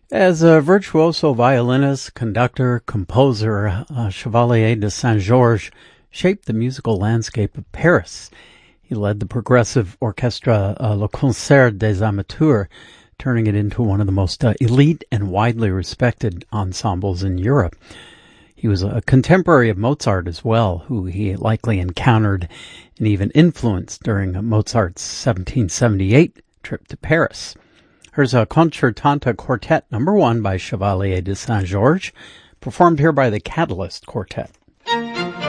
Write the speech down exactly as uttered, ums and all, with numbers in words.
As a virtuoso violinist, conductor, composer, uh, Chevalier de Saint-Georges shaped the musical landscape of Paris. He led the progressive orchestra uh, Le Concert des Amateurs, turning it into one of the most uh, elite and widely respected ensembles in Europe. He was a contemporary of Mozart as well, who he likely encountered and even influenced during Mozart's seventeen seventy-eight trip to Paris. Here's a Concertanta Quartet number one by Chevalier de Saint-Georges, performed here by the Catalyst Quartet.